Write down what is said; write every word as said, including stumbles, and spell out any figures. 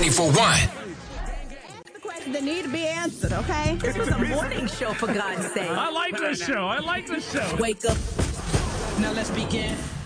ninety-four point one. The questions that need to be answered, okay? This was a morning show, for God's sake. I like this show. I like this show. Wake up. Now let's begin.